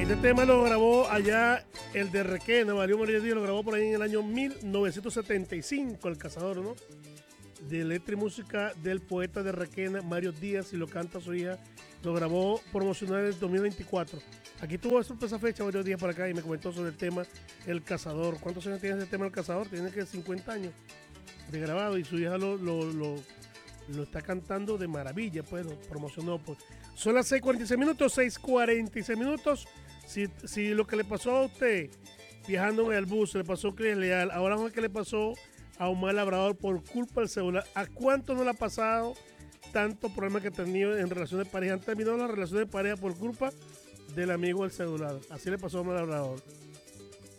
Este tema lo grabó allá el de Requena, Mario María Díaz, lo grabó por ahí en el año 1975, El Cazador, ¿no? De letra y música del poeta de Requena, Mario Díaz, y lo canta su hija. Lo grabó promocional en el 2024. Aquí tuvo esa fecha Mario Díaz para acá y me comentó sobre el tema El Cazador. ¿Cuántos años tiene ese tema El Cazador? Tiene que 50 años de grabado y su hija lo está cantando de maravilla, pues lo promocionó. Pues. Son las 6:46 minutos, 6:46 minutos. Si lo que le pasó a usted viajando en el bus le pasó a Cris Leal, ahora es que le pasó a Omar Labrador por culpa del celular. ¿A cuánto no le ha pasado tantos problemas que ha tenido en relaciones de pareja? Han terminado las relaciones de pareja por culpa del amigo del celular. Así le pasó a Omar Labrador.